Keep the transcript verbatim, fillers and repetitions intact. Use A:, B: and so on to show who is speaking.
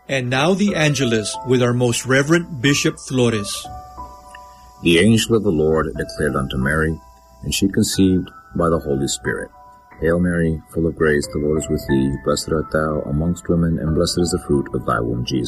A: And now the Angelus with our most Reverend Bishop Flores.
B: The angel of the Lord declared unto Mary, and she conceived by the Holy Spirit. Hail Mary, full of grace, the Lord is with thee. Blessed art thou amongst women, and blessed is the fruit of thy womb, Jesus.